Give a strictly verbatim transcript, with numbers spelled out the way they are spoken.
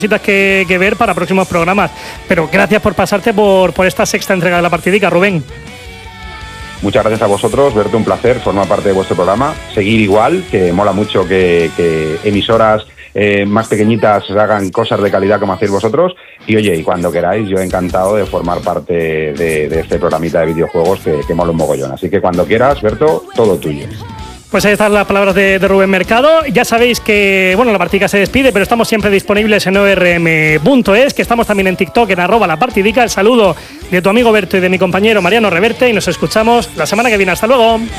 Que, que ver para próximos programas, pero gracias por pasarte por, por esta sexta entrega de La Partidica, Rubén. Muchas gracias a vosotros, verte un placer, formar parte de vuestro programa, seguir igual, que mola mucho que, que emisoras eh, más pequeñitas hagan cosas de calidad como hacéis vosotros, y oye, y cuando queráis, yo encantado de formar parte de, de este programita de videojuegos que, que mola un mogollón, así que cuando quieras, Berto, todo tuyo. Pues ahí están las palabras de, de Rubén Mercado. Ya sabéis que, bueno, La Partidica se despide, pero estamos siempre disponibles en o r m punto es, que estamos también en TikTok, en arroba La Partidica. El saludo de tu amigo Berto y de mi compañero Mariano Reverte, y nos escuchamos la semana que viene. Hasta luego.